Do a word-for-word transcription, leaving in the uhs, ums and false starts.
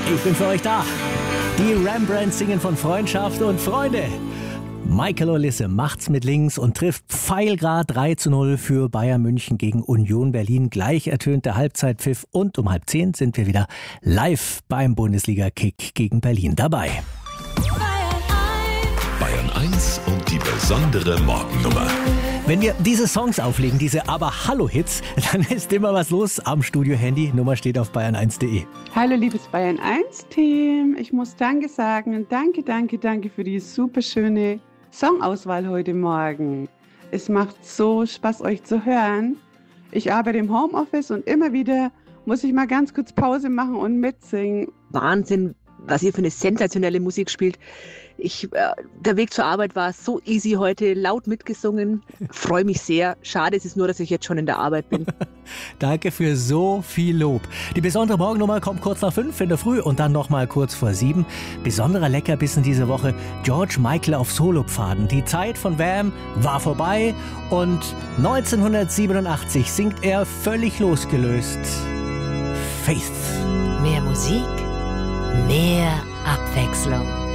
Ich bin für euch da. Die Rembrandts singen von Freundschaft und Freunde. Michael Olisse macht's mit links und trifft Pfeilgrad drei zu null für Bayern München gegen Union Berlin. Gleich ertönt der Halbzeitpfiff und um halb zehn sind wir wieder live beim Bundesliga-Kick gegen Berlin dabei. Bayern eins und die besondere Morgennummer. Wenn wir diese Songs auflegen, diese Aber-Hallo-Hits, dann ist immer was los am Studio-Handy. Nummer steht auf bayern eins punkt de. Hallo liebes Bayern eins Team, ich muss Danke sagen. Danke, danke, danke für die super schöne Songauswahl heute Morgen. Es macht so Spaß, euch zu hören. Ich arbeite im Homeoffice und immer wieder muss ich mal ganz kurz Pause machen und mitsingen. Wahnsinn, was ihr für eine sensationelle Musik spielt. Ich, äh, der Weg zur Arbeit war so easy heute, laut mitgesungen. Freue mich sehr. Schade ist es nur, dass ich jetzt schon in der Arbeit bin. Danke für so viel Lob. Die besondere Morgennummer kommt kurz nach fünf in der Früh und dann nochmal kurz vor sieben. Besonderer Leckerbissen diese Woche: George Michael auf Solopfaden. Die Zeit von Wham war vorbei und neunzehnhundertsiebenundachtzig singt er völlig losgelöst Faith. Mehr Musik, mehr Abwechslung.